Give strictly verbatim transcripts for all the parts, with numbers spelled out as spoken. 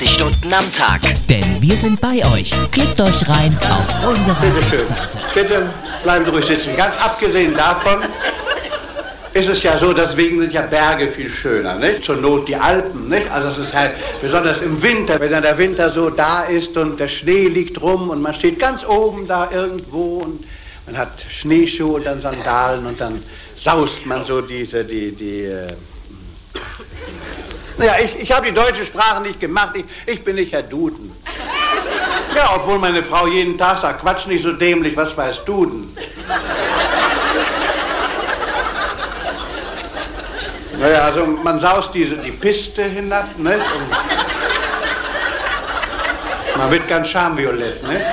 Stunden am Tag. Denn wir sind bei euch. Klickt euch rein auf unsere Bitte schön. Webseite. Bitte bleiben Sie ruhig sitzen. Ganz abgesehen davon ist es ja so, deswegen sind ja Berge viel schöner, nicht? Zur Not die Alpen, nicht? Also es ist halt besonders im Winter, wenn dann der Winter so da ist und der Schnee liegt rum und man steht ganz oben da irgendwo und man hat Schneeschuhe und dann Sandalen und dann saust man so diese, die, die, äh naja, ich, ich habe die deutsche Sprache nicht gemacht, ich, ich bin nicht Herr Duden. Ja, obwohl meine Frau jeden Tag sagt, Quatsch nicht so dämlich, was weiß Duden? Naja, also man saust diese, die Piste hinab, ne? Und man wird ganz schamviolett, ne?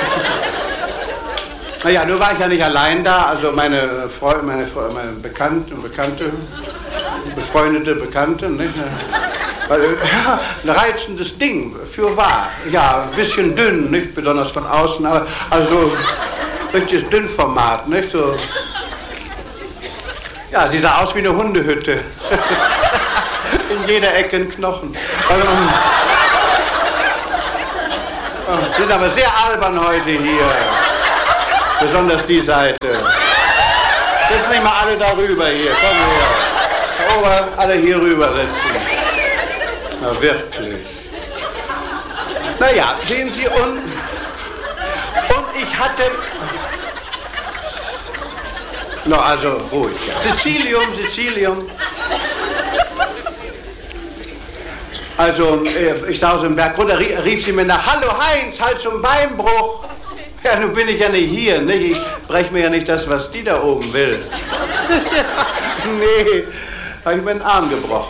Naja, nur war ich ja nicht allein da, also meine Freunde, meine, Freunde, meine Bekannte und Bekannte, befreundete Bekannte, ne? Ja, ein reizendes Ding, für wahr. Ja, ein bisschen dünn, nicht besonders von außen, aber also richtiges Dünnformat, nicht so. Ja, sie sah aus wie eine Hundehütte. In jeder Ecke ein Knochen. Also, Sie sind aber sehr albern heute hier. Besonders die Seite. Sitzen nicht mal alle darüber hier. Komm her. Ober, alle hier rüber sitzen. Na wirklich. Naja, sehen Sie, und, und ich hatte... No, also ruhig. Ja. Sizilium, Sizilium. Also, ich saß im Berg runter, rief sie mir nach, hallo Heinz, halt zum Beinbruch. Ja, nun bin ich ja nicht hier, nicht? Ich brech mir ja nicht das, was die da oben will. Nee, hab ich mir den Arm gebrochen.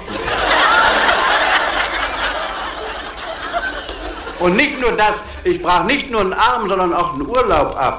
Und nicht nur das, ich brach nicht nur einen Arm, sondern auch einen Urlaub ab.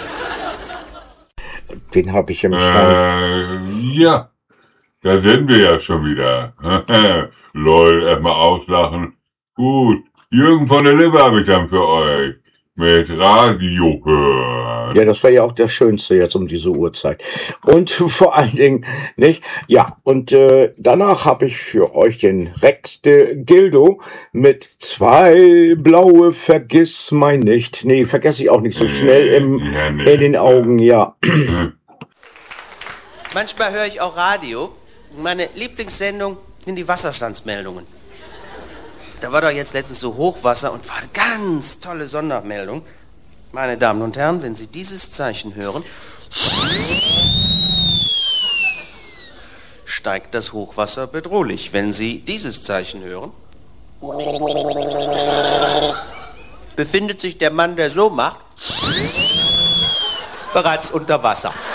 Den habe ich im Schrank. Äh, ja, da sind wir ja schon wieder. Lol, erstmal auslachen. Gut, Jürgen von der Lippe habe ich dann für euch. Mit Radio hören. Ja, das war ja auch das Schönste jetzt um diese Uhrzeit. Und vor allen Dingen, nicht? Ja, und äh, danach habe ich für euch den Rex de Gildo mit zwei blaue Vergissmeinnicht. Nee, vergesse ich auch nicht so schnell im, ja, nee. in den Augen, ja. Manchmal höre ich auch Radio. Meine Lieblingssendung sind die Wasserstandsmeldungen. Da war doch jetzt letztens so Hochwasser und war eine ganz tolle Sondermeldung. Meine Damen und Herren, wenn Sie dieses Zeichen hören, steigt das Hochwasser bedrohlich. Wenn Sie dieses Zeichen hören, befindet sich der Mann, der so macht, bereits unter Wasser.